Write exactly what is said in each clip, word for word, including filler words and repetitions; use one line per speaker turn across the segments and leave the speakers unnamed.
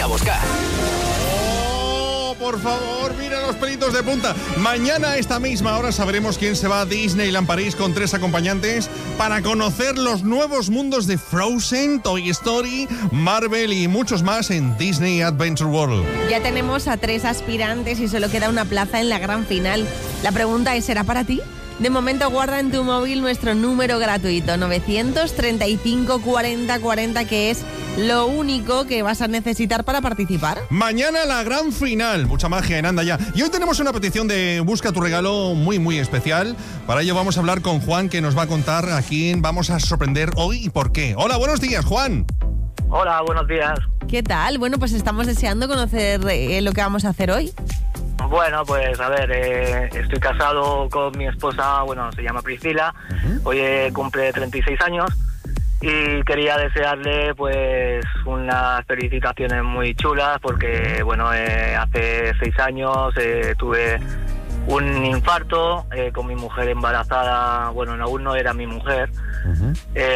a buscar.
Oh, por favor, mira los pelitos de punta. Mañana a esta misma hora sabremos quién se va a Disneyland París con tres acompañantes para conocer los nuevos mundos de Frozen, Toy Story, Marvel y muchos más en Disney Adventure World.
Ya tenemos a tres aspirantes y solo queda una plaza en la gran final. La pregunta es, ¿será para ti? De momento guarda en tu móvil nuestro número gratuito novecientos treinta y cinco cuarenta cuarenta, que es lo único que vas a necesitar para participar.
Mañana la gran final, mucha magia en Anda Ya. Y hoy tenemos una petición de Busca tu regalo muy muy especial. Para ello vamos a hablar con Juan, que nos va a contar a quién vamos a sorprender hoy y por qué. Hola, buenos días, Juan.
Hola, buenos días.
¿Qué tal? Bueno, pues estamos deseando conocer eh, lo que vamos a hacer hoy.
Bueno, pues a ver, eh, estoy casado con mi esposa, bueno, se llama Priscila, uh-huh. Hoy eh, cumple treinta y seis años y quería desearle pues unas felicitaciones muy chulas porque, bueno, eh, hace seis años eh, tuve un infarto eh, con mi mujer embarazada, bueno, aún no era mi mujer, uh-huh.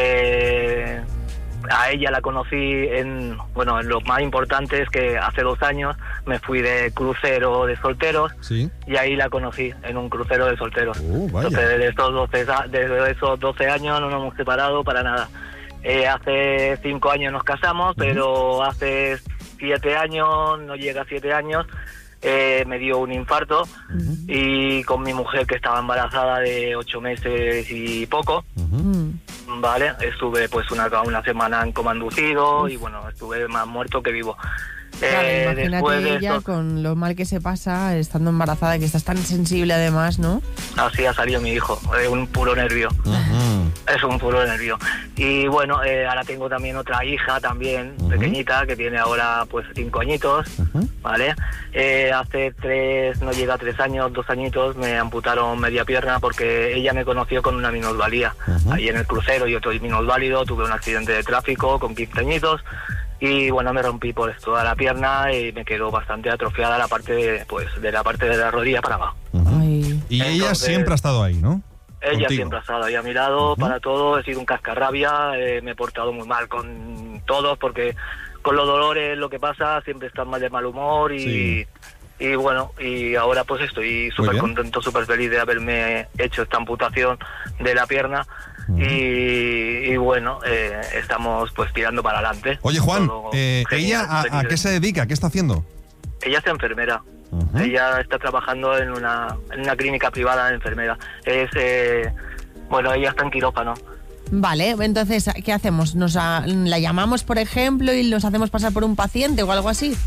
eh... A ella la conocí en, bueno, en lo más importante es que hace dos años me fui de crucero de solteros, ¿sí? Y ahí la conocí en un crucero de solteros. Uh, Entonces, desde estos, doce, desde esos doce años no nos hemos separado para nada. Eh, hace cinco años nos casamos, uh-huh. Pero hace siete años, no llega a siete años, eh, me dio un infarto, uh-huh. Y con mi mujer, que estaba embarazada de ocho meses y poco, uh-huh. Vale, estuve pues una, una semana en coma inducido y bueno, estuve más muerto que vivo.
Claro,
eh,
imagínate
después de
ella
esto,
con lo mal que se pasa estando embarazada, que estás tan sensible además, ¿no?
Así ha salido mi hijo, eh, un puro nervio. Uh-huh. Es un puro nervio. Y bueno, eh, ahora tengo también otra hija también, uh-huh. Pequeñita, que tiene ahora pues cinco añitos, uh-huh. ¿Vale? Eh, hace tres, no llega a tres años, dos añitos, me amputaron media pierna porque ella me conoció con una minusvalía. Uh-huh. Ahí en el crucero yo estoy minusválido, tuve un accidente de tráfico con quince añitos. Y bueno, me rompí por toda la pierna y me quedó bastante atrofiada la parte de, pues, de la parte de la rodilla para abajo.
Uh-huh. Y entonces, ella siempre ha estado ahí, ¿no?
Ella
Contigo.
Siempre ha estado ahí a mi lado, uh-huh. Para todo. He sido un cascarrabia, eh, me he portado muy mal con todos porque con los dolores lo que pasa, siempre estás más de mal humor y... Sí. Y bueno, y ahora pues estoy súper contento, súper feliz de haberme hecho esta amputación de la pierna. Uh-huh. y, y bueno, eh, estamos pues tirando para adelante.
Oye, Juan, eh, ¿ella a, a qué se dedica? ¿Qué está haciendo?
Ella es enfermera. Uh-huh. Ella está trabajando en una, en una clínica privada de enfermera. Es, eh, bueno, ella está en quirófano.
Vale, entonces, ¿qué hacemos? ¿Nos a, la llamamos, por ejemplo, y nos hacemos pasar por un paciente o algo así?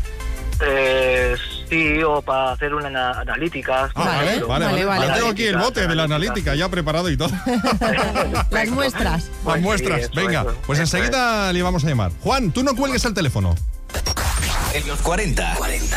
Eh, sí, o para hacer una ana- analítica.
Ah, vale, vale, vale, vale. Ya tengo aquí el bote de la analítica ya preparado y todo.
Las muestras.
Las muestras, venga. Pues enseguida le vamos a llamar. Juan, tú no cuelgues el teléfono.
En los cuarenta.